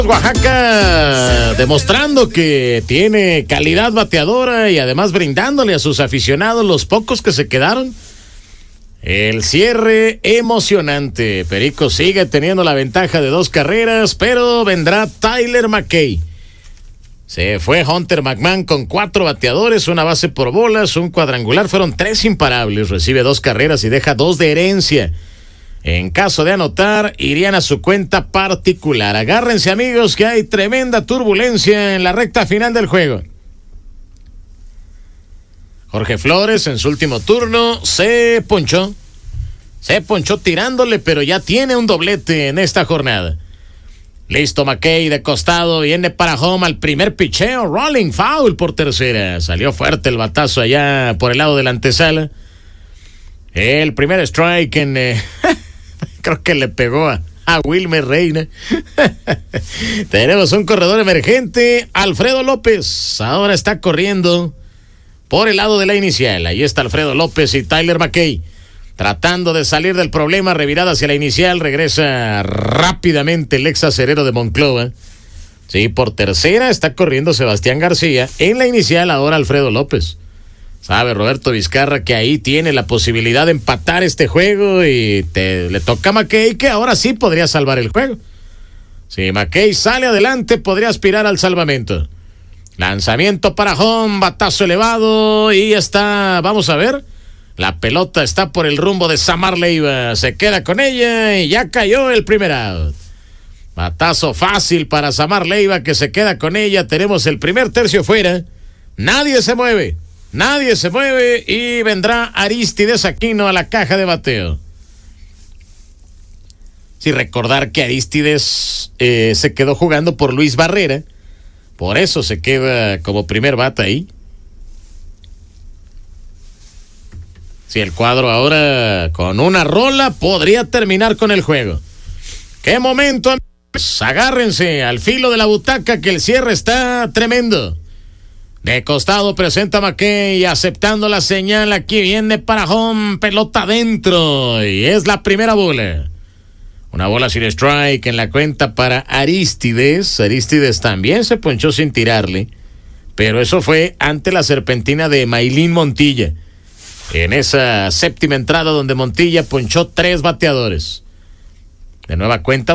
Oaxaca demostrando que tiene calidad bateadora y además brindándole a sus aficionados, los pocos que se quedaron, el cierre emocionante. Perico sigue teniendo la ventaja de 2 carreras, pero vendrá Tyler McKay. Se fue Hunter McMahon con 4 bateadores, 1 base por bolas, 1 cuadrangular, fueron 3 imparables, recibe 2 carreras y deja 2 de herencia. En caso de anotar, irían a su cuenta particular. Agárrense, amigos, que hay tremenda turbulencia en la recta final del juego. Jorge Flores, en su último turno, se ponchó tirándole, pero ya tiene un doblete en esta jornada. Listo, McKay de costado, viene para home al primer picheo, rolling foul por tercera. Salió fuerte el batazo allá por el lado de la antesala. El primer strike en... creo que le pegó a Wilmer Reina. Tenemos un corredor emergente, Alfredo López. Ahora está corriendo por el lado de la inicial. Ahí está Alfredo López y Tyler McKay tratando de salir del problema. Revirada hacia la inicial, regresa rápidamente el ex acerero de Monclova. Sí, por tercera está corriendo Sebastián García. En la inicial ahora Alfredo López. Sabe Roberto Vizcarra que ahí tiene la posibilidad de empatar este juego y le toca a McKay, que ahora sí podría salvar el juego. Si McKay sale adelante, podría aspirar al salvamento. Lanzamiento para home, batazo elevado y está, vamos a ver, la pelota está por el rumbo de Samar Leiva, se queda con ella y ya cayó el primer out. Batazo fácil para Samar Leiva, que se queda con ella. Tenemos el primer tercio fuera, nadie se mueve y vendrá Aristides Aquino a la caja de bateo. Sí, recordar que Aristides se quedó jugando por Luis Barrera, por eso se queda como primer bata ahí. Si el cuadro ahora con una rola podría terminar con el juego. ¡Qué momento, amigos! Agárrense al filo de la butaca, que el cierre está tremendo. De costado presenta McKay, aceptando la señal. Aquí viene para home, pelota adentro y es la primera bola. Una bola sin strike en la cuenta para Aristides. Aristides también se ponchó sin tirarle, pero eso fue ante la serpentina de Maylin Montilla. En esa séptima entrada donde Montilla ponchó 3 bateadores. De nueva cuenta